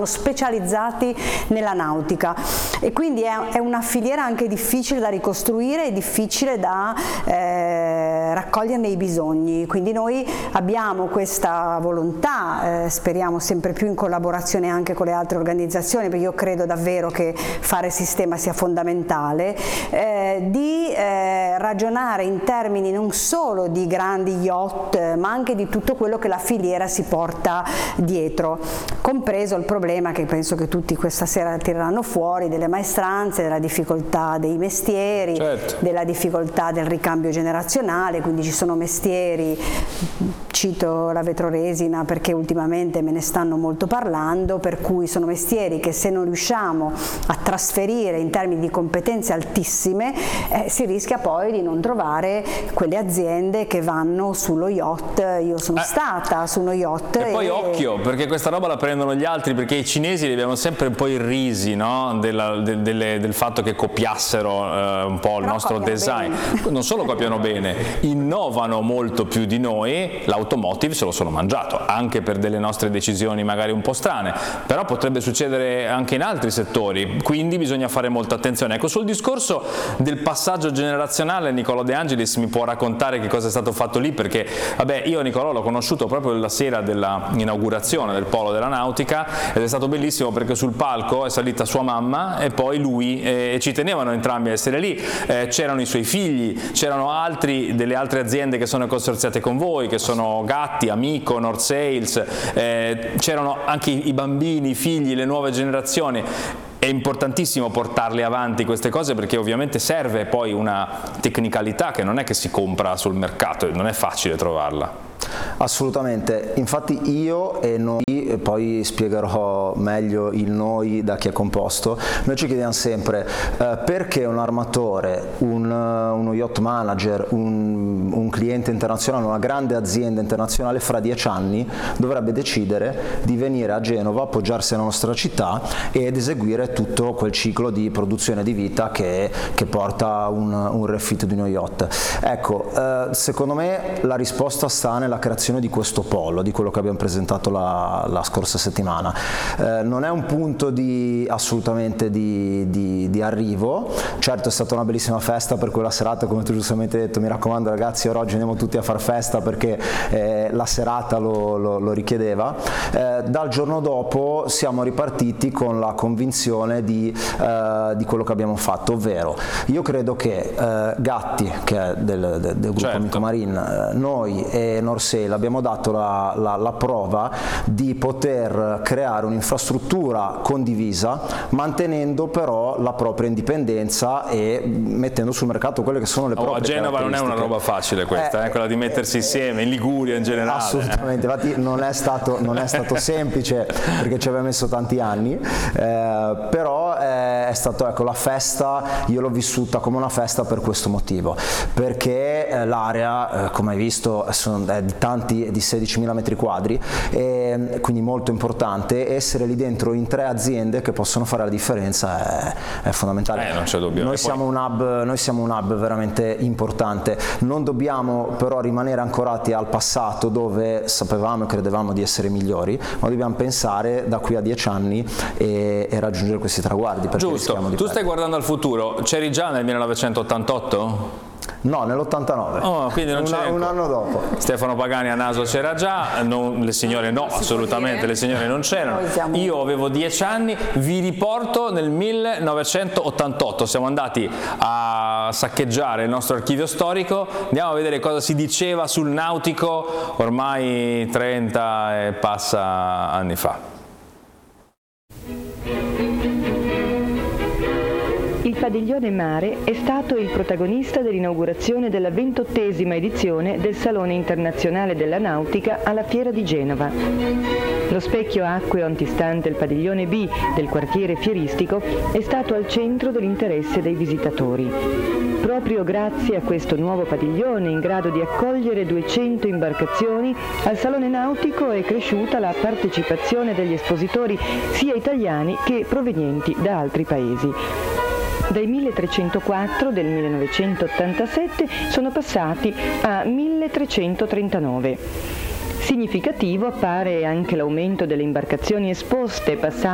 sono specializzati nella nautica, e quindi è una filiera anche difficile da ricostruire e difficile da raccoglierne i bisogni. Quindi noi abbiamo questa volontà, speriamo sempre più in collaborazione anche con le altre organizzazioni, perché io credo davvero che fare sistema sia fondamentale, di ragionare in termini non solo di grandi yacht, ma anche di tutto quello che la filiera si porta dietro, compreso il problema che penso che tutti questa sera tireranno fuori, delle maestranze, della difficoltà dei mestieri, certo, della difficoltà del ricambio generazionale. Quindi ci sono mestieri, cito la vetroresina perché ultimamente me ne stanno molto parlando, per cui sono mestieri che se non riusciamo a trasferire in termini di competenze altissime, si rischia poi di non trovare quelle aziende che vanno sullo yacht. Io sono stata su uno yacht e poi occhio, perché questa roba la prendono gli altri, perché i cinesi li abbiamo sempre un po' irrisi, no? del fatto che copiassero un po' il nostro design. Non solo copiano bene, innovano molto più di noi. L'automotive se lo sono mangiato, anche per delle nostre decisioni magari un po' strane, però potrebbe succedere anche in altri settori, quindi bisogna fare molta attenzione. Ecco, sul discorso del passaggio generazionale, Nicolò De Angelis mi può raccontare che cosa è stato fatto lì, perché vabbè, io Nicolò l'ho conosciuto proprio la sera dell'inaugurazione del Polo della Nautica, ed è stato bellissimo perché sul palco è salita sua mamma e poi lui, e ci tenevano entrambi a essere lì. C'erano i suoi figli, c'erano delle altre aziende che sono consorziate con voi, che sono Gatti, Amico, North Sales, c'erano anche i bambini, i figli, le nuove generazioni. È importantissimo portarle avanti queste cose, perché ovviamente serve poi una tecnicalità che non è che si compra sul mercato, non è facile trovarla. Assolutamente, infatti io e noi, poi spiegherò meglio il noi da chi è composto, noi ci chiediamo sempre perché un armatore, uno yacht manager, un cliente internazionale, una grande azienda internazionale fra 10 anni dovrebbe decidere di venire a Genova, appoggiarsi alla nostra città ed eseguire tutto quel ciclo di produzione di vita che porta un refit di uno yacht. Ecco, secondo me la risposta sta nella creazione di questo polo, di quello che abbiamo presentato la scorsa settimana. Non è un punto assolutamente di arrivo, certo è stata una bellissima festa per quella serata, come tu giustamente hai detto, mi raccomando ragazzi, ora oggi andiamo tutti a far festa perché la serata lo richiedeva. Dal giorno dopo siamo ripartiti con la convinzione di quello che abbiamo fatto, ovvero io credo che Gatti, che è del gruppo certo, Amico Marine, noi e Norsale abbiamo dato la prova di poter creare un'infrastruttura condivisa, mantenendo però la propria indipendenza e mettendo sul mercato quelle che sono le proprie caratteristiche. A Genova non è una roba facile questa, quella di mettersi insieme, in Liguria in generale. Assolutamente, infatti non è stato semplice perché ci aveva messo tanti anni, però è stato, ecco, la festa, io l'ho vissuta come una festa per questo motivo, perché l'area, come hai visto, è di 16.000 metri quadri, e quindi molto importante. Essere lì dentro in 3 aziende che possono fare la differenza è fondamentale. Non c'è dubbio. Noi siamo un hub veramente importante, non dobbiamo però rimanere ancorati al passato dove sapevamo e credevamo di essere migliori, ma dobbiamo pensare da qui a 10 anni e raggiungere questi traguardi. Giusto, tu stai guardando al futuro, c'eri già nel 1988? No, nell'89. Oh, quindi non c'è un anno dopo. Stefano Pagani a naso c'era già, le signore no, assolutamente, le signore non c'erano. Io avevo 10 anni, vi riporto nel 1988, siamo andati a saccheggiare il nostro archivio storico, andiamo a vedere cosa si diceva sul nautico ormai 30 e passa anni fa. Il padiglione Mare è stato il protagonista dell'inaugurazione della 28ª edizione del Salone Internazionale della Nautica alla Fiera di Genova. Lo specchio acqueo antistante il padiglione B del quartiere fieristico è stato al centro dell'interesse dei visitatori. Proprio grazie a questo nuovo padiglione in grado di accogliere 200 imbarcazioni, al Salone Nautico è cresciuta la partecipazione degli espositori sia italiani che provenienti da altri paesi. Dai 1304 del 1987 sono passati a 1339. Significativo appare anche l'aumento delle imbarcazioni esposte, passate